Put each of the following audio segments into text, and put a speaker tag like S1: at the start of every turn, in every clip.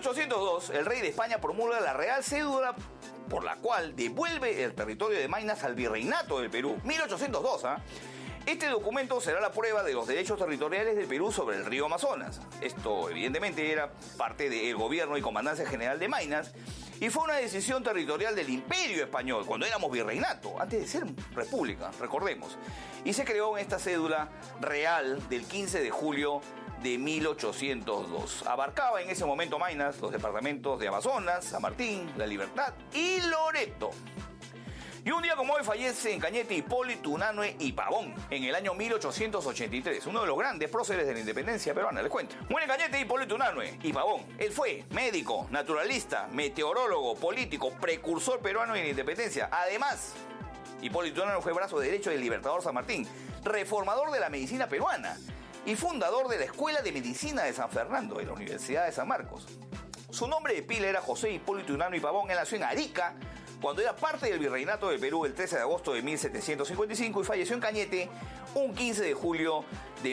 S1: 1802, el rey de España promulga la Real Cédula por la cual devuelve el territorio de Maynas al virreinato del Perú. 1802, ¿ah? Este documento será la prueba de los derechos territoriales del Perú sobre el río Amazonas. Esto, evidentemente, era parte del gobierno y comandancia general de Maynas y fue una decisión territorial del Imperio Español, cuando éramos virreinato, antes de ser república, recordemos. Y se creó en esta cédula real del 15 de julio de 1802. Abarcaba en ese momento Maynas los departamentos de Amazonas, San Martín, La Libertad y Loreto. Y un día como hoy fallece en Cañete Hipólito Unanue y Pavón, en el año 1883, uno de los grandes próceres de la independencia peruana, les cuento. Muere en Cañete Hipólito Unanue y Pavón. Él fue médico, naturalista, meteorólogo, político, precursor peruano de la independencia. Además, Hipólito Unanue fue brazo derecho del Libertador San Martín, reformador de la medicina peruana y fundador de la Escuela de Medicina de San Fernando, de la Universidad de San Marcos. Su nombre de pila era José Hipólito Unanue y Pavón. Él nació en Arica, cuando era parte del Virreinato del Perú, el 13 de agosto de 1755, y falleció en Cañete un 15 de julio de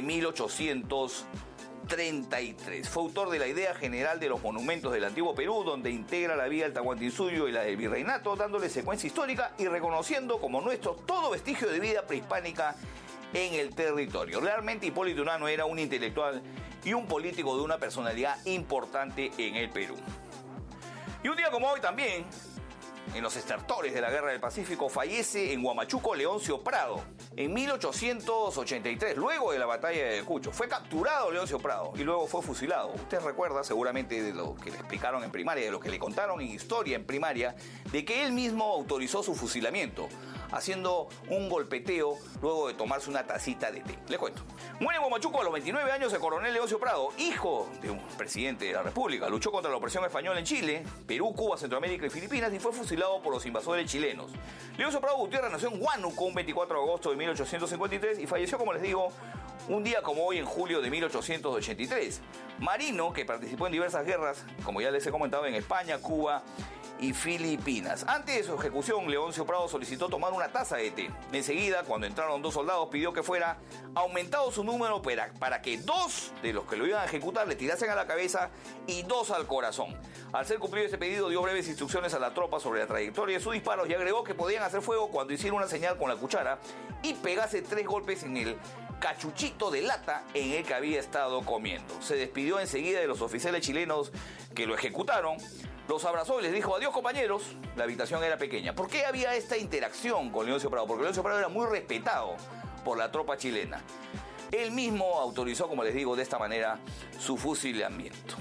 S1: 1833. Fue autor de la idea general de los monumentos del antiguo Perú, donde integra la vía del Tahuantinsuyo y la del Virreinato, dándole secuencia histórica y reconociendo como nuestro todo vestigio de vida prehispánica en el territorio. Realmente Hipólito Unanue era un intelectual y un político de una personalidad importante en el Perú. Y un día como hoy también, en los estertores de la Guerra del Pacífico, fallece en Huamachuco Leoncio Prado en 1883, luego de la batalla de Ayacucho. Fue capturado Leoncio Prado y luego fue fusilado. Usted recuerda seguramente de lo que le explicaron en primaria, de lo que le contaron en historia en primaria, de que él mismo autorizó su fusilamiento, haciendo un golpeteo luego de tomarse una tacita de té. Le cuento. Muere en Huamachuco a los 29 años el coronel Leoncio Prado, hijo de un presidente de la República. Luchó contra la opresión española en Chile, Perú, Cuba, Centroamérica y Filipinas y fue fusilado por los invasores chilenos. Leoncio Prado Gutiérrez nació en Huánuco un 24 de agosto de 1853 y falleció, como les digo, un día como hoy en julio de 1883. Marino que participó en diversas guerras, como ya les he comentado, en España, Cuba y Filipinas. Antes de su ejecución, Leoncio Prado solicitó tomar una taza de té. Enseguida, cuando entraron dos soldados, pidió que fuera aumentado su número para que dos de los que lo iban a ejecutar le tirasen a la cabeza y dos al corazón. Al ser cumplido ese pedido, dio breves instrucciones a la tropa sobre la trayectoria de sus disparos y agregó que podían hacer fuego cuando hiciera una señal con la cuchara y pegase 3 golpes en el cachuchito de lata en el que había estado comiendo. Se despidió enseguida de los oficiales chilenos que lo ejecutaron. Los abrazó y les dijo: adiós, compañeros. La habitación era pequeña. ¿Por qué había esta interacción con Leoncio Prado? Porque Leoncio Prado era muy respetado por la tropa chilena. Él mismo autorizó, como les digo, de esta manera su fusilamiento.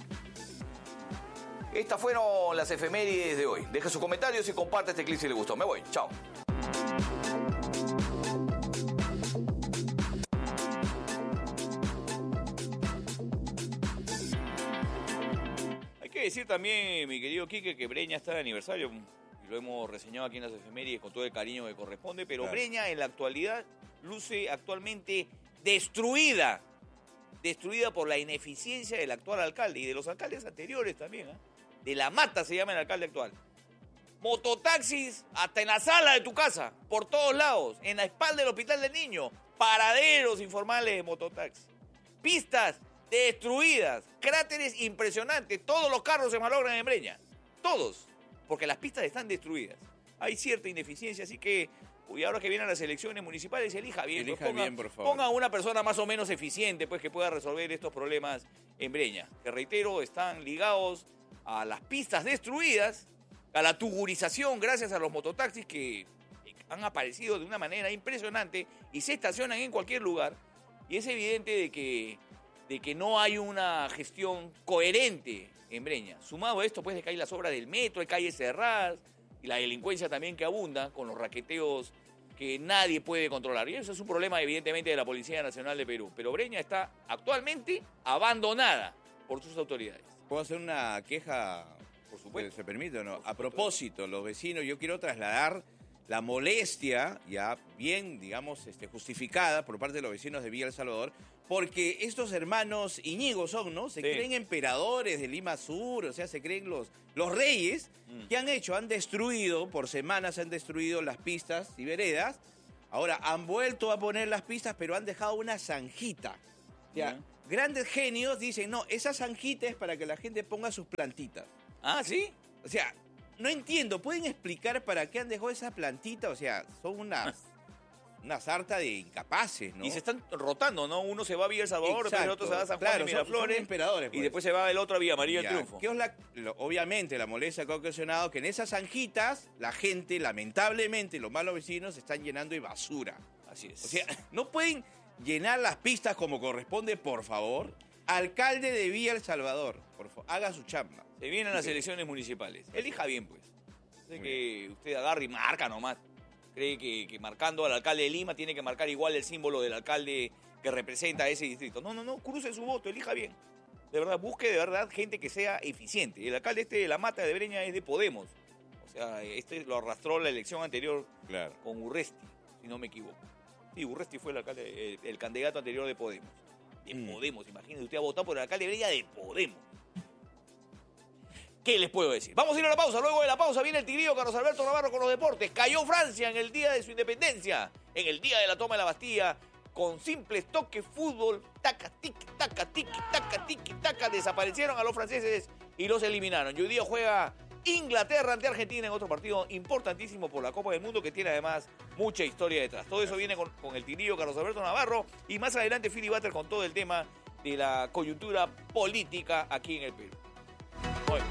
S1: Estas fueron las efemérides de hoy. Deje sus comentarios y comparte este clip si le gustó. Me voy. Chao. Hay que decir también, mi querido Quique, que Breña está de aniversario. Y lo hemos reseñado aquí en las efemérides con todo el cariño que corresponde. Pero claro, Breña en la actualidad luce actualmente destruida. Destruida por la ineficiencia del actual alcalde y de los alcaldes anteriores también, ¿eh? De la Mata se llama el alcalde actual. Mototaxis hasta en la sala de tu casa, por todos lados, en la espalda del Hospital del Niño, paraderos informales de mototaxi. Pistas destruidas, cráteres impresionantes, todos los carros se malogran en Breña, todos, porque las pistas están destruidas. Hay cierta ineficiencia, así que y ahora que vienen las elecciones municipales, elija bien, por favor. Ponga una persona más o menos eficiente, pues, que pueda resolver estos problemas en Breña, que reitero, están ligados a las pistas destruidas, a la tugurización gracias a los mototaxis que han aparecido de una manera impresionante y se estacionan en cualquier lugar. Y es evidente de que no hay una gestión coherente en Breña. Sumado a esto, pues, de que hay las obras del metro, hay calles cerradas y la delincuencia también que abunda con los raqueteos que nadie puede controlar. Y eso es un problema, evidentemente, de la Policía Nacional de Perú. Pero Breña está actualmente abandonada por sus autoridades.
S2: ¿Puedo hacer una queja? Por supuesto. ¿Se permite o no? A propósito, los vecinos, yo quiero trasladar la molestia, ya bien, digamos, justificada por parte de los vecinos de Villa El Salvador, porque estos hermanos Iñigo son, ¿no? Se creen emperadores de Lima Sur, o sea, se creen los reyes. ¿Qué han hecho? Han destruido, por semanas han destruido las pistas y veredas. Ahora han vuelto a poner las pistas, pero han dejado una zanjita. O sea, grandes genios dicen, no, esa zanjita es para que la gente ponga sus plantitas.
S1: Ah, ¿sí?
S2: O sea, no entiendo, ¿pueden explicar para qué han dejado esa plantita? O sea, son una sarta de incapaces, ¿no?
S1: Y se están rotando, ¿no? Uno se va a Villa El Salvador, después el otro se va a San Juan
S2: claro,
S1: de Miraflores,
S2: son emperadores, pues.
S1: y después se va el otro a Villa María del
S2: Ya,
S1: Triunfo.
S2: ¿qué es obviamente la molestia que ha ocasionado? Que en esas zanjitas la gente, lamentablemente, los malos vecinos se están llenando de basura.
S1: Así es.
S2: O sea, no pueden llenar las pistas como corresponde, por favor. Alcalde de Villa El Salvador, por favor, haga su chamba.
S1: Se vienen las elecciones municipales. Elija bien, pues. Sé que usted agarra y marca nomás. Cree que marcando al alcalde de Lima tiene que marcar igual el símbolo del alcalde que representa a ese distrito. No, cruce su voto, elija bien. De verdad, busque de verdad gente que sea eficiente. El alcalde de La Mata de Breña es de Podemos. O sea, lo arrastró la elección anterior con Urresti, si no me equivoco. Sí, Urresti fue el alcalde, el candidato anterior de Podemos. De Podemos, imagínese, usted ha votado por el alcalde de Breña de Podemos. ¿Qué les puedo decir? Vamos a ir a la pausa. Luego de la pausa viene el Tigrillo Carlos Alberto Navarro con los deportes. Cayó Francia en el día de su independencia, en el día de la toma de la Bastilla, con simples toques, fútbol, taca, tiki, taca, tiki, taca, tiki, taca. Desaparecieron a los franceses y los eliminaron. Y hoy día juega Inglaterra ante Argentina en otro partido importantísimo por la Copa del Mundo que tiene además mucha historia detrás. Todo eso viene con el Tigrillo Carlos Alberto Navarro y más adelante Philly Butter con todo el tema de la coyuntura política aquí en el Perú. Bueno.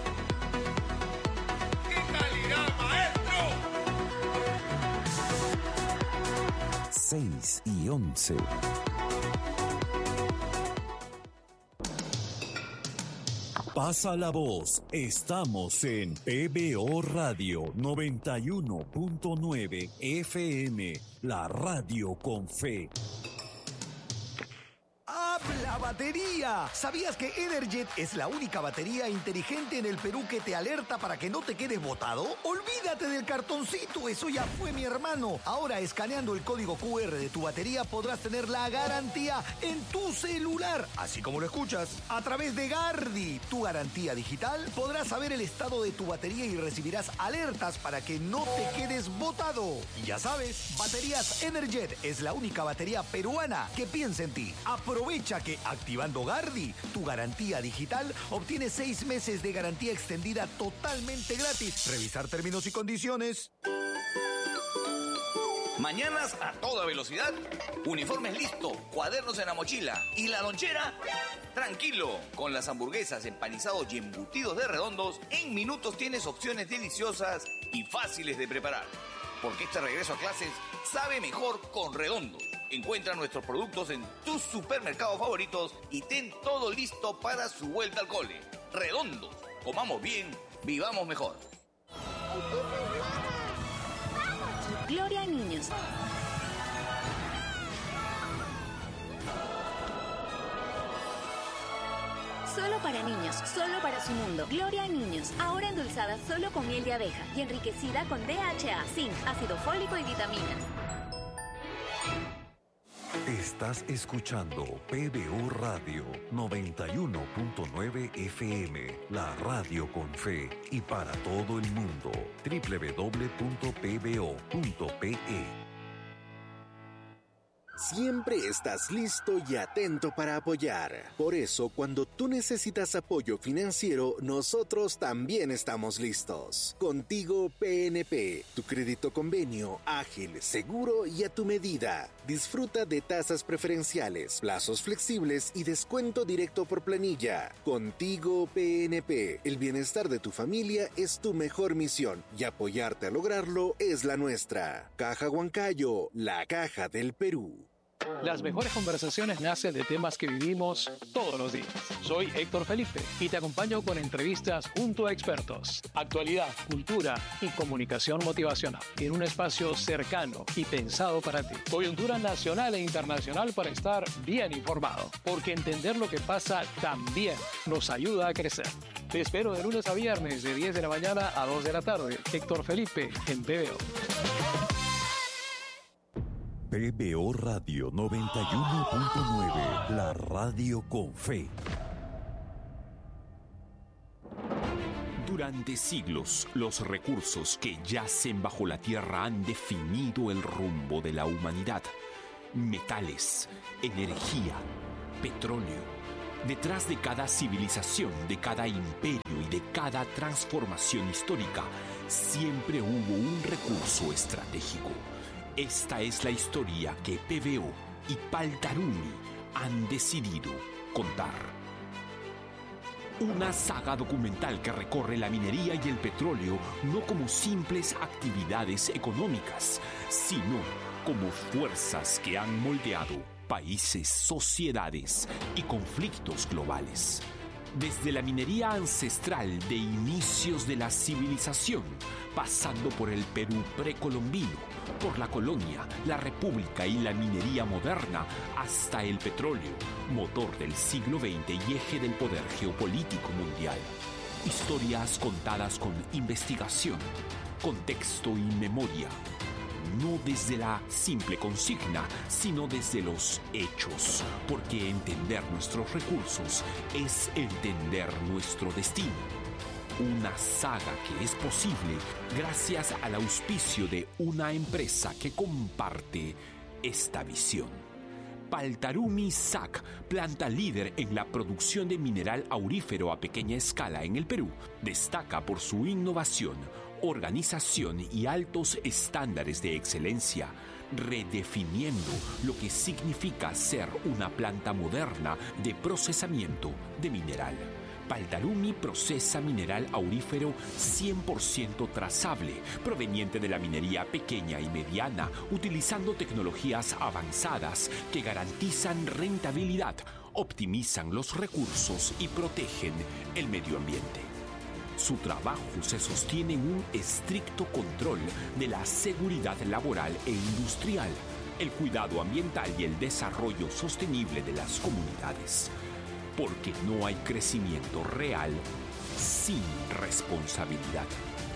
S3: 6:11. Pasa la voz. Estamos en PBO Radio 91.9 FM, la radio con fe.
S4: ¡Habla batería! ¿Sabías que Energet es la única batería inteligente en el Perú que te alerta para que no te quedes botado? Olvídate del cartoncito, eso ya fue, mi hermano. Ahora, escaneando el código QR de tu batería podrás tener la garantía en tu celular, así como lo escuchas. A través de Gardi, tu garantía digital, podrás saber el estado de tu batería y recibirás alertas para que no te quedes botado. Y ya sabes, Baterías Energet es la única batería peruana que piensa en ti. Aprovecha que activando Gardi, tu garantía digital, obtienes 6 meses de garantía extendida totalmente gratis. Revisar términos y condiciones.
S1: Mañanas a toda velocidad, uniformes listo, cuadernos en la mochila y la lonchera, tranquilo. Con las hamburguesas, empanizados y embutidos de Redondos, en minutos tienes opciones deliciosas y fáciles de preparar. Porque este regreso a clases sabe mejor con Redondos. Encuentra nuestros productos en tus supermercados favoritos y ten todo listo para su vuelta al cole. Redondos, comamos bien, vivamos mejor.
S5: Gloria a Niños. Solo para niños, solo para su mundo. Gloria a Niños, ahora endulzada solo con miel de abeja y enriquecida con DHA, zinc, ácido fólico y vitaminas.
S3: Estás escuchando PBO Radio 91.9 FM, la radio con fe y para todo el mundo. www.pbo.pe.
S6: Siempre estás listo y atento para apoyar. Por eso, cuando tú necesitas apoyo financiero, nosotros también estamos listos. Contigo PNP, tu crédito convenio, ágil, seguro y a tu medida. Disfruta de tasas preferenciales, plazos flexibles y descuento directo por planilla. Contigo PNP, el bienestar de tu familia es tu mejor misión y apoyarte a lograrlo es la nuestra. Caja Huancayo, la caja del Perú.
S7: Las mejores conversaciones nacen de temas que vivimos todos los días. Soy Héctor Felipe y te acompaño con entrevistas junto a expertos, actualidad, cultura y comunicación motivacional en un espacio cercano y pensado para ti. Coyuntura nacional e internacional para estar bien informado, porque entender lo que pasa también nos ayuda a crecer. Te espero de lunes a viernes de 10 de la mañana a 2 de la tarde. Héctor Felipe en PBO.
S3: PBO Radio 91.9, la radio con fe.
S8: Durante siglos, los recursos que yacen bajo la tierra han definido el rumbo de la humanidad. Metales, energía, petróleo. Detrás de cada civilización, de cada imperio y de cada transformación histórica, siempre hubo un recurso estratégico. Esta es la historia que PBO y Paltarumi han decidido contar. Una saga documental que recorre la minería y el petróleo no como simples actividades económicas, sino como fuerzas que han moldeado países, sociedades y conflictos globales. Desde la minería ancestral de inicios de la civilización, pasando por el Perú precolombino, por la colonia, la república y la minería moderna, hasta el petróleo, motor del siglo XX y eje del poder geopolítico mundial. Historias contadas con investigación, contexto y memoria. No desde la simple consigna, sino desde los hechos, porque entender nuestros recursos es entender nuestro destino. Una saga que es posible gracias al auspicio de una empresa que comparte esta visión. Paltarumi SAC, planta líder en la producción de mineral aurífero a pequeña escala en el Perú, destaca por su innovación, organización y altos estándares de excelencia, redefiniendo lo que significa ser una planta moderna de procesamiento de mineral. Paltarumi procesa mineral aurífero 100% trazable, proveniente de la minería pequeña y mediana, utilizando tecnologías avanzadas que garantizan rentabilidad, optimizan los recursos y protegen el medio ambiente. Su trabajo se sostiene en un estricto control de la seguridad laboral e industrial, el cuidado ambiental y el desarrollo sostenible de las comunidades. Porque no hay crecimiento real sin responsabilidad.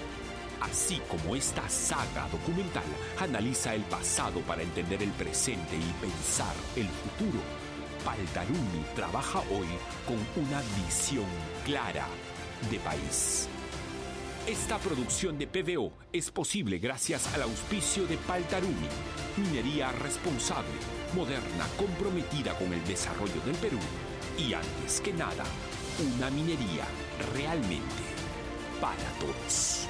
S8: Así como esta saga documental analiza el pasado para entender el presente y pensar el futuro, Paltarumi trabaja hoy con una visión clara de país. Esta producción de PBO es posible gracias al auspicio de Paltarumi, minería responsable, moderna, comprometida con el desarrollo del Perú y, antes que nada, una minería realmente para todos.